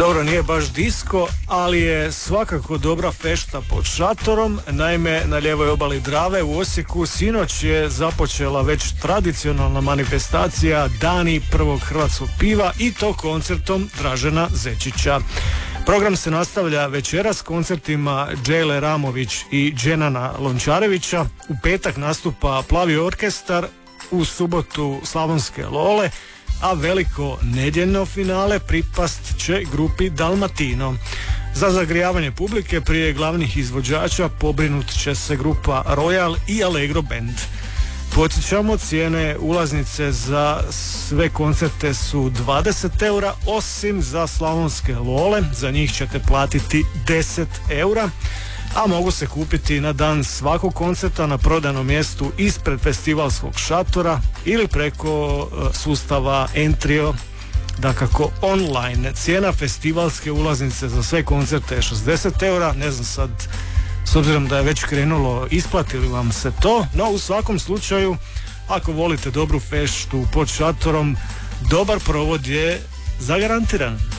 Dobro, nije baš disko, ali je svakako dobra fešta pod šatorom. Naime, na lijevoj obali Drave u Osijeku sinoć je započela već tradicionalna manifestacija Dani prvog hrvatskog piva i to koncertom Dražena Zečića. Program se nastavlja večeras s koncertima Džele Ramović i Dženana Lončarevića. U petak nastupa Plavi orkestar, u subotu Slavonske Lole, a veliko nedjeljno finale pripast će grupi Dalmatino. Za zagrijavanje publike prije glavnih izvođača pobrinut će se grupa Royal i Allegro Band. Podsjećamo, cijene ulaznice za sve koncerte su 20 eura, osim za Slavonske Lole, za njih ćete platiti 10 eura, a mogu se kupiti na dan svakog koncerta na prodanom mjestu ispred festivalskog šatora ili preko sustava Entrio, dakako online. Cijena festivalske ulaznice za sve koncerte je 60 eura, ne znam sad, s obzirom da je već krenulo, isplatili vam se to, no u svakom slučaju, ako volite dobru feštu pod šatorom, dobar provod je zagarantiran.